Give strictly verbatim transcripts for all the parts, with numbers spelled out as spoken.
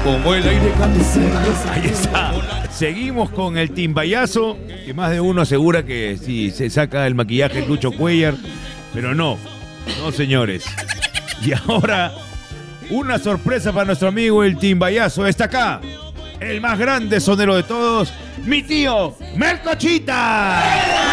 como el aire candela. Ahí está. Seguimos con el timbayazo, que más de uno asegura que si se saca el maquillaje Lucho Cuellar, pero no, no señores. Y ahora, una sorpresa para nuestro amigo el timbayazo. Está acá, el más grande sonero de todos, mi tío Melcochita.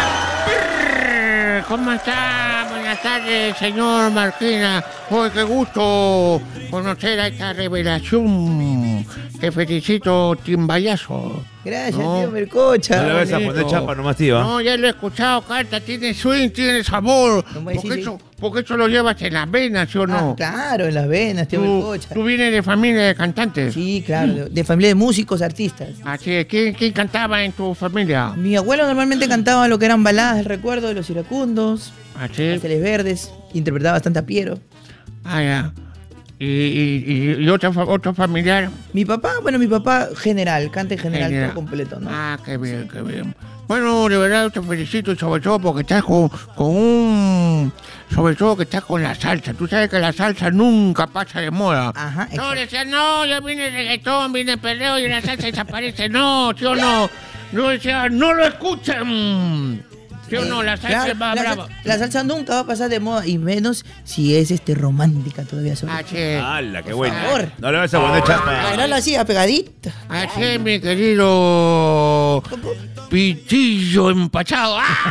¿Cómo está? Buenas tardes, señor Marquina. Oh, qué gusto conocer a esta revelación. Te felicito, timbayazo. Gracias, no, tío Melcocha. No le vas a poner chapa nomás, tío. ¿eh? No, ya lo he escuchado, canta, tiene swing, tiene sabor. ¿Cómo Porque decís? eso, porque eso lo llevas en las venas, ¿sí o no? Ah, claro, en las venas, tío ¿Tú, Melcocha. tú vienes de familia de cantantes? Sí, claro, de, de familia de músicos, artistas. Así es. ¿Quién, ¿Quién cantaba en tu familia? Mi abuelo normalmente cantaba lo que eran baladas del recuerdo de los iracundos, Así es. Pasteles Verdes, interpretaba bastante a Piero. Ah, ya. ¿Y, y, y, y otro, fa- otro familiar? Mi papá, bueno, mi papá general, canta en general, General. todo completo, ¿no? Ah, qué bien, qué bien. Bueno, de verdad te felicito, sobre todo porque estás con, con un... Sobre todo que estás con la salsa. Tú sabes que la salsa nunca pasa de moda. Ajá, No, exacto. decían, no, ya viene el reggaetón, viene el perreo y la salsa desaparece. No, ¿sí o no? No, decía, no lo escuchan. ¿Sí o no? La salsa Claro, es más la, brava. sal- la salsa nunca va a pasar de moda, y menos si es este romántica todavía. Sobre Así es. ¡Hala, qué Por buena! favor. No le vas a poner chapa. Bailarla así, apegadita. Así es, mi querido pichillo empachado. ¡Ah!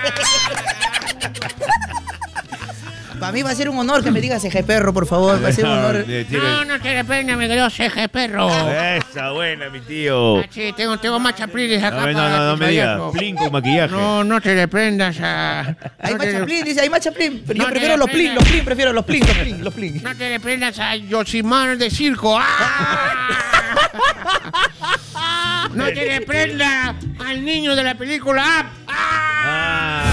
Para mí va a ser un honor que me digas eje perro, por favor. Va a ser un honor. Eh, tiene- No, no te dé pena, mi querido ceje perro. Esa buena, mi tío. Ah, sí, tengo, tengo más chaplines acá. No, no, para no, no me digas. timbayazo. Plin con maquillaje. No, no te le prendas a... Hay no más te le- chaplín, dice, hay más chaplín. Pero No yo te prefiero la los plin, pena. los plin, prefiero los plin, los plin, los plin. No te le prendas a Yosimar de circo. ¡Ah! No te le prendas al niño de la película Up. ¡Ah! Ah.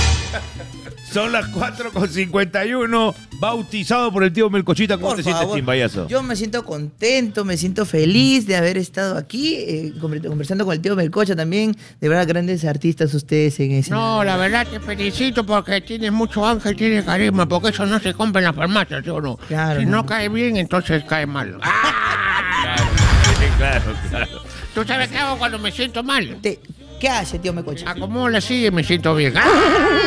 Son las cuatro con cincuenta y uno, bautizado por el tío Melcochita. ¿Cómo Por te sientes, favor, timbayazo? yo me siento contento, me siento feliz de haber estado aquí, eh, conver- conversando con el tío Melcocha también. De verdad, grandes artistas ustedes en ese. No, la verdad te felicito porque tienes mucho ángel, tienes carisma, porque eso no se compra en la farmacia, ¿sí o no? Claro, Si no, no. cae bien, entonces cae mal. ¡Ah! Claro, claro. ¿Tú sabes qué hago cuando me siento mal? Te- ¿Qué hace, tío Melcocha? Acomodo la silla y me siento bien. ¡Ah!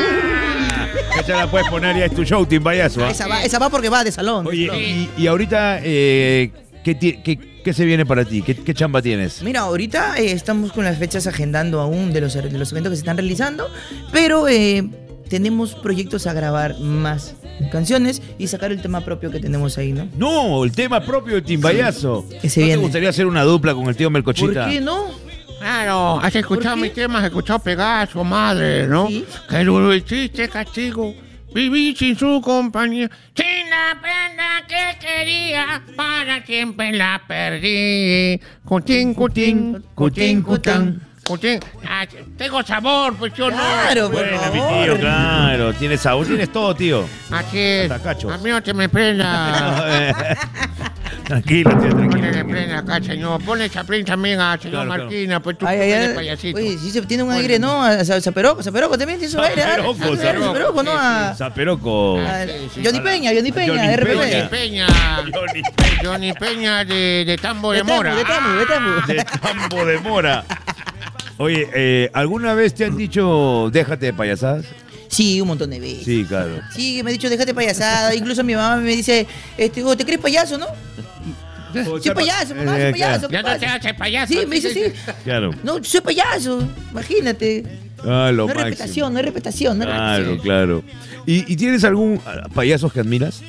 Esa la puedes poner ya, es tu show, timbayazo. ¿ah? Esa va, esa va porque va de salón. de Oye, salón. y, y ahorita, eh, ¿qué, ti- qué- qué se viene para ti? ¿Qué, qué chamba tienes? Mira, ahorita eh, estamos con las fechas agendando aún de los, de los eventos que se están realizando, pero eh, tenemos proyectos a grabar más canciones y sacar el tema propio que tenemos ahí, ¿no? No, el tema propio de timbayazo. que se ¿No te viene. gustaría hacer una dupla con el tío ¿Por Melcochita? qué no? Claro, has escuchado ¿Por qué? mis temas, has escuchado Pegaso, madre, ¿no? Sí. Que duro hiciste castigo, viví sin su compañía. Sin la prenda que quería, para siempre la perdí. Cutín, cutín, cutín, cutín, cutín. Ah, tengo sabor, pues yo Claro, no. por Buena, mi favor. tío, claro. Tienes sabor, tienes todo, tío. Así es. Hasta cachos. A mí no te me prenda. Tranquilo, tío, No te tranquilo. me prenda acá, señor. Ponle chaplín también a señor Claro, claro. Marquina, pues tú Ay, ay, eres ay. payasito. Oye, sí se tiene un aire, ¿no? A Sa- Zaperoco, Zaperoco también tiene su aire. ¿ah? Zaperoco, Zaperoco, Zaperoco, ¿no? A, Zaperoco. a- sí, sí. Johnny Peña, Johnny Peña, Johnny R P Johnny P. Peña. Johnny Johnny Peña de, de Tambo de, De Tamu, Mora. de Tamu, de Tamu. De Tambo de Mora. Oye, eh, ¿alguna vez te han dicho déjate de payasadas? Sí, un montón de veces. Sí, claro. Sí, me ha dicho, déjate payasada. Incluso mi mamá me dice, este, oh, ¿te crees payaso, no? Soy payaso, mamá, soy Eh, payaso. Ya ¿qué no te pasa? haces payaso. Sí, me dice sí. Claro. No, soy payaso, imagínate. Ah, lo No es máximo. respetación, no es respetación, no es Claro, respetación. claro. ¿Y, y tienes algún ah, payaso que admiras?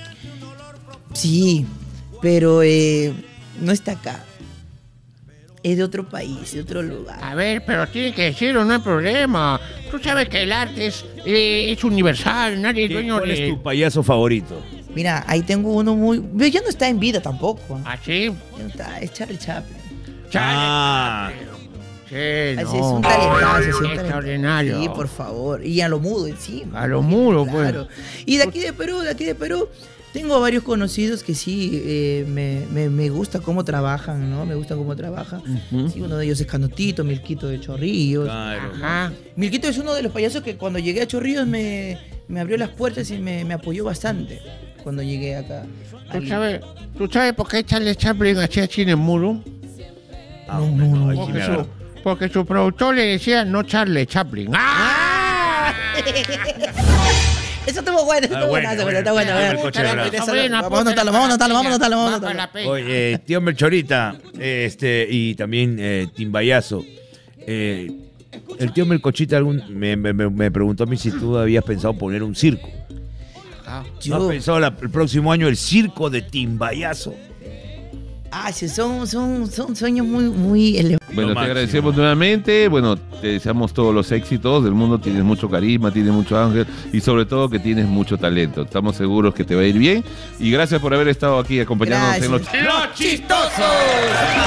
Sí, pero eh, no está acá. Es de otro país, de otro lugar. A ver, pero tiene que decirlo, no hay problema. Tú sabes que el arte es, eh, es universal, nadie es dueño ¿Cuál es de... tu payaso favorito? Mira, ahí tengo uno muy... Pero ya no está en vida tampoco. ¿eh? ¿Así? Ya no está, es Charlie Chaplin. Ah. Sí, Así no. es un talentazo, es un talentazo. Extraordinario. Sí, por favor. Y a lo mudo encima. A lo mudo, pues. Claro. Y de aquí de Perú, de aquí de Perú, tengo varios conocidos que sí eh, me, me, me gusta cómo trabajan, ¿no? Me gusta cómo trabajan. Sí, uno de ellos es Canotito, Milquito de Chorrillos. Claro. Ajá. Milquito es uno de los payasos que cuando llegué a Chorrillos me, me abrió las puertas y me, me apoyó bastante. cuando llegué acá. ¿Tú sabes, ¿Tú sabes por qué Charlie Chaplin hacía cine mudo? Ah, no, no, ahí sí Porque me su, agarró. porque su productor le decía no Charlie Chaplin. ¡Ah! Eso estuvo bueno, eso Ah, estuvo bueno, buenazo, bueno, está bueno. bueno, bueno. el coche bravo. Sobrina, Vamos a anotarlo, vamos a anotarlo, vamos a anotarlo, vamos a anotarlo, vamos a anotarlo. Oye, eh, tío Melchorita, este, y también eh, Timbayazo. Eh, el tío Melcochita algún, me, me, me preguntó a mí si tú habías pensado poner un circo. ¿No Yo, has pensado la- el próximo año el circo de Timbayazo? ah, sí, son, son, son sueños muy, muy elevados. Bueno, Lo te máximo. agradecemos nuevamente. Bueno, te deseamos todos los éxitos del mundo. Tienes mucho carisma, tienes mucho ángel y sobre todo que tienes mucho talento. Estamos seguros que te va a ir bien. Y gracias por haber estado aquí acompañándonos en los Gracias. ¡Los chistosos!